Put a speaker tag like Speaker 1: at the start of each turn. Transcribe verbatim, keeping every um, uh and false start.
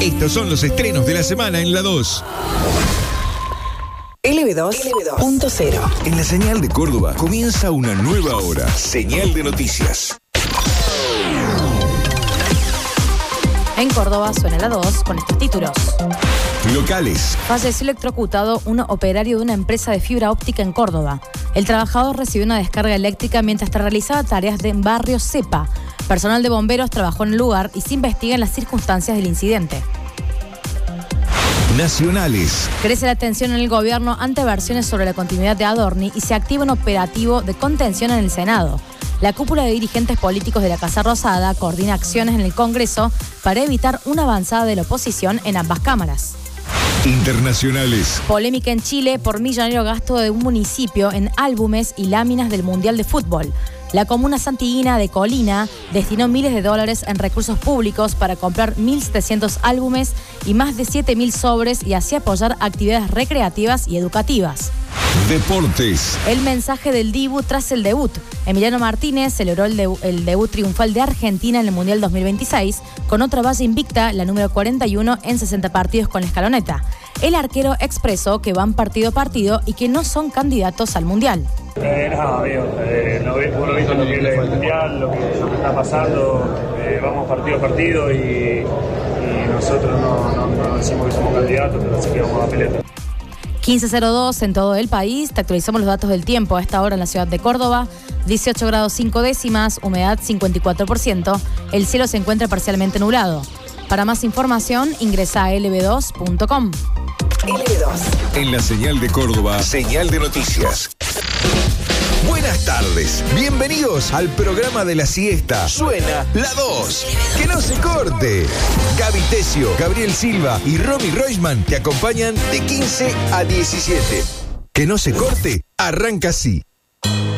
Speaker 1: Estos son los estrenos de la semana en La dos.
Speaker 2: L B dos punto cero.
Speaker 1: En la señal de Córdoba comienza una nueva hora. Señal de noticias.
Speaker 3: En Córdoba suena La dos con estos títulos.
Speaker 1: Locales.
Speaker 3: Falleció electrocutado un operario de una empresa de fibra óptica en Córdoba. El trabajador recibió una descarga eléctrica mientras realizaba tareas de barrio Cepa. Personal de bomberos trabajó en el lugar y se investigan las circunstancias del incidente.
Speaker 1: Nacionales.
Speaker 3: Crece la tensión en el gobierno ante versiones sobre la continuidad de Adorni y se activa un operativo de contención en el Senado. La cúpula de dirigentes políticos de la Casa Rosada coordina acciones en el Congreso para evitar una avanzada de la oposición en ambas cámaras.
Speaker 1: Internacionales.
Speaker 3: Polémica en Chile por millonario gasto de un municipio en álbumes y láminas del Mundial de Fútbol. La comuna santiguina de Colina destinó miles de dólares en recursos públicos para comprar mil setecientos álbumes y más de siete mil sobres y así apoyar actividades recreativas y educativas.
Speaker 1: Deportes.
Speaker 3: El mensaje del Dibu tras el debut. Emiliano Martínez celebró el, de- el debut triunfal de Argentina en el Mundial dos mil veintiséis con otra valla invicta, la número cuarenta y uno en sesenta partidos con la escaloneta. El arquero expresó que van partido a partido y que no son candidatos al Mundial.
Speaker 4: Eh, no, amigo, eh, no, uno visto lo que es el mundial, lo que, lo que está pasando, eh, vamos partido a partido y, y nosotros no, no, no decimos que somos candidatos, pero sí que vamos a pelear.
Speaker 3: quince cero dos en todo el país. Te actualizamos los datos del tiempo a esta hora en la ciudad de Córdoba. dieciocho grados cinco décimas, humedad cincuenta y cuatro por ciento. El cielo se encuentra parcialmente nublado. Para más información, ingresa a L B dos punto com.
Speaker 2: L B dos.
Speaker 1: En la señal de Córdoba, señal de noticias. Buenas tardes, bienvenidos al programa de la siesta. Suena La dos. Que no se corte. Gaby Tesio, Gabriel Silva y Romy Roisman te acompañan de quince a diecisiete. Que no se corte, arranca así.